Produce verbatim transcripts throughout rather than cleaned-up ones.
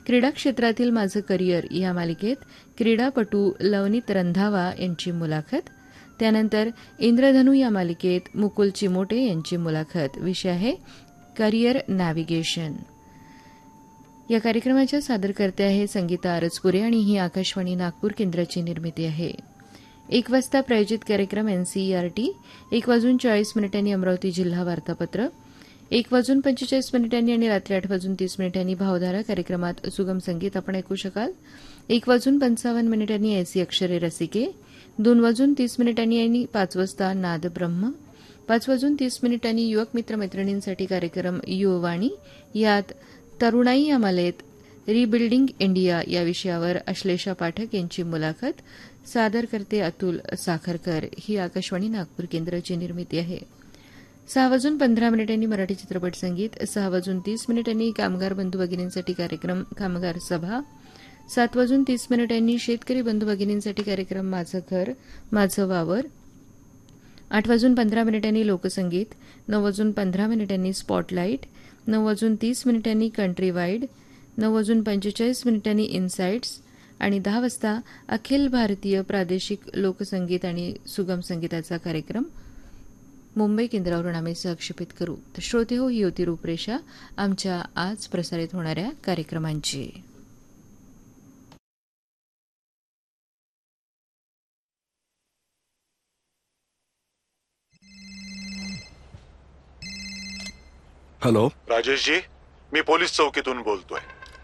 क्रीडा क्षेत्रातील माझं करिअर या मालिकेत क्रीडापटू लवनीत रंधावा यांची मुलाखत. त्यानंतर इंद्रधनू या मालिकेत मुकुल चिमोटे यांची मुलाखत. विषय आहे करिअर नॅव्हिगेशन. या कार्यक्रमाच्या सादरकर्त्या आहे संगीता आरजपुरे आणि ही आकाशवाणी नागपूर केंद्राची निर्मिती आहे. एक वाजता प्रायोजित कार्यक्रम एनसीईआरटी, एक वाजून चाळीस मिनिटांनी अमरावती जिल्हा वार्तापत्र, एक वाजून पंचेचाळीस मिनिटांनी आणि रात्री आठ वाजून तीस मिनिटांनी भावधारा कार्यक्रमात सुगम संगीत आपण ऐकू शकाल. एक वाजून पंचावन्न मिनिटांनी ऐसी अक्षरे रसिके, दोन वाजून तीस मिनिटांनी आणि पाच वाजता नाद ब्रह्म, पाच वाजून तीस मिनिटांनी युवक मित्र मैत्रिणींसाठी कार्यक्रम युववाणी. यात तरुणाई या मालेत रिबिल्डिंग इंडिया या विषयावर अश्लेषा पाठक यांची मुलाखत. सादर करते अतुल साखरकर. ही आकाशवाणी नागपूर केंद्राची निर्मिती आहे. सहा वाजून पंधरा मिनिटांनी मराठी चित्रपट संगीत, सहा वाजून तीस मिनिटांनी कामगार बंधू भगिनींसाठी कार्यक्रम कामगार सभा, सात वाजून तीस मिनिटांनी शेतकरी बंधू भगिनींसाठी कार्यक्रम माझं घर माझं वावर, आठ वाजून पंधरा मिनिटांनी लोकसंगीत, नऊ वाजून पंधरा मिनिटांनी स्पॉटलाईट, नऊ वाजून तीस मिनिटांनी कंट्री वाईड, नऊ वाजून पंचेचाळीस मिनिटांनी इन्साइट्स आणि दहा वाजता अखिल भारतीय प्रादेशिक लोकसंगीत आणि सुगम संगीताचा कार्यक्रम मुंबई केंद्रावरून आम्ही सहक्षेपित करू. तर श्रोते हो, ही होती रूपरेषा आमच्या आज प्रसारित होणाऱ्या कार्यक्रमांची. हॅलो राजेशजी, मी पोलीस चौकीतून बोलतोय.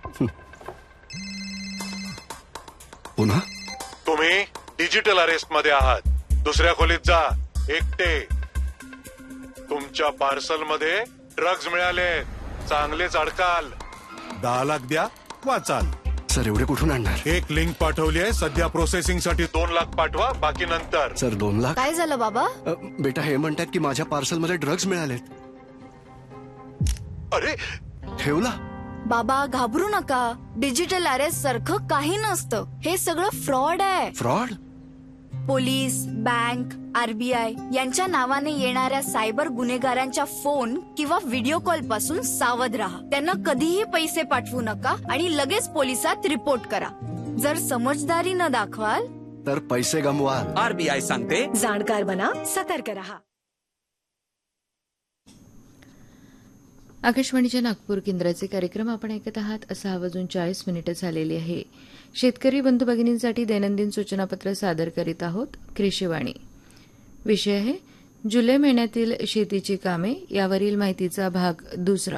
पुन्हा तुम्ही डिजिटल अरेस्ट मध्ये आहात. दुसऱ्या खोलीत जा, एकटे. तुमच्या पार्सल मध्ये ड्रग्ज मिळाले. चांगलेच अडकाल. दहा लाख द्या, वाचाल. सर एवढे कुठून आणणार? एक लिंक पाठवली आहे. सध्या प्रोसेसिंग साठी दोन लाख पाठवा, बाकी नंतर. सर दोन लाख काय झालं बाबा? अ, बेटा हे म्हणतात की माझ्या पार्सल मध्ये ड्रग्ज मिळालेत. अरे ठेवला. बाबा घाबरू नका. डिजिटल अरेस्ट सारखं काही नसतं. हे सगळं फ्रॉड आहे. फ्रॉड? पोलीस, बँक, आरबीआय यांच्या नावाने येणाऱ्या सायबर गुन्हेगारांच्या फोन किंवा व्हिडिओ कॉल पासून सावध राहा. त्यांना कधीही पैसे पाठवू नका आणि लगेच पोलिसात रिपोर्ट करा. जर समजदारी न दाखवाल तर पैसे गमवाल. आरबीआय सांगते, जाणकार बना, सतर्क रहा. आकाशवाणीच्या नागपूर केंद्राचे कार्यक्रम आपण ऐकत आहात. सहा वाजून चाळीस मिनिटं झालेली आहे. शेतकरी बंधू भगिनींसाठी दैनंदिन सूचनापत्र सादर करीत आहोत. कृषीवाणी. विषय आहे जुलै महिन्यातील शेतीची कामे. यावरील माहितीचा भाग दुसरा.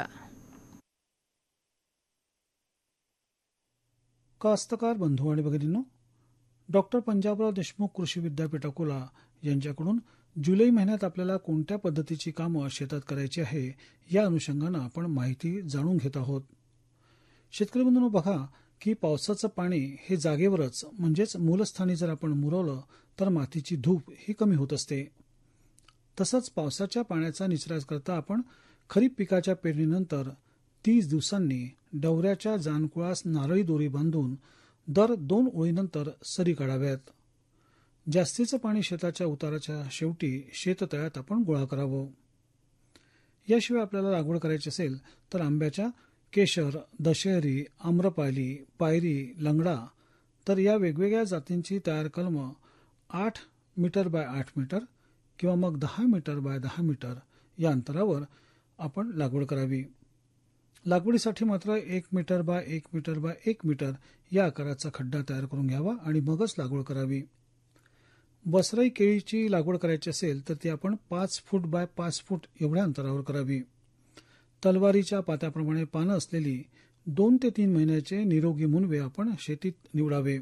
कास्तकार बंधू आणि भगिनींनो, डॉक्टर पंजाबराव देशमुख कृषी विद्यापीठ अकोला यांच्याकडून जुलै महिन्यात आपल्याला कोणत्या पद्धतीची कामं शेतात करायची आहे या अनुषंगानं आपण माहिती जाणून घेत आहोत. शेतकरी बंधूंनो, बघा की पावसाचं पाणी हे जागेवरच म्हणजेच मूलस्थानी जर आपण मुरवलं तर मातीची धूप ही कमी होत असते. तसंच पावसाच्या पाण्याचा निचरा करता आपण खरीप पिकाच्या पेरणीनंतर तीस दिवसांनी डवऱ्याच्या जानकुळास नारळी दोरी बांधून दर दोन ओळीनंतर सरी काढाव्यात. जास्तीचं पाणी शेताच्या उताराच्या शेवटी शेततळ्यात आपण गोळा करावं. याशिवाय आपल्याला लागवड करायची असेल तर आंब्याच्या केशर, दशहरी, आम्रपाली, पायरी, लंगडा तर या वेगवेगळ्या जातींची तयार कलमं आठ मीटर बाय आठ मीटर किंवा मग दहा मीटर बाय दहा मीटर या अंतरावर आपण लागवड करावी. लागवडीसाठी मात्र एक मीटर बाय एक मीटर बाय एक मीटर या आकाराचा खड्डा तयार करून घ्यावा आणि मगच लागवड करावी. बसराई केळीची लागवड करायची असेल तर ती आपण पाच फूट बाय पाच फूट एवढ्या अंतरावर करावी. तलवारीच्या पात्याप्रमाणे पानं असलेली दोन ते तीन महिन्याचे निरोगी मुनवे आपण शेतीत निवडावे.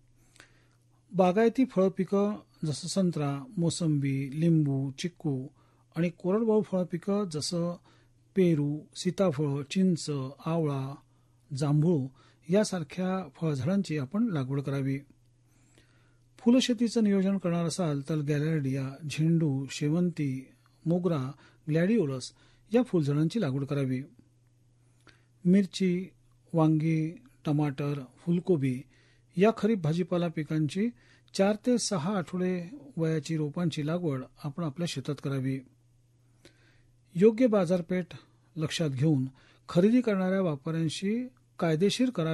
बागायती फळ पिकं जसं संत्रा, मोसंबी, लिंबू, चिक्कू आणि कोरडवाहू फळ पिकं जसं पेरू, सीताफळ, चिंच, आवळा, जांभूळ यासारख्या फळझाडांची आपण लागवड करावी. फुलशेतीचं नियोजन करणार असाल तर गॅलेरिया, झेंडू, शेवंती, मोगरा, ग्लॅडिओलस या फुलझाडांची लागवड करावी. मिरची, वांगी, टमाटर, फुलकोबी या खरीप भाजीपाला पिकांची चार ते सहा आठवडे वयाची रोपांची लागवड आपण आपल्या शेतात करावी. योग्य बाजारपेठ लक्षात घेऊन खरेदी करणाऱ्या व्यापाऱ्यांशी कायदेशीर करार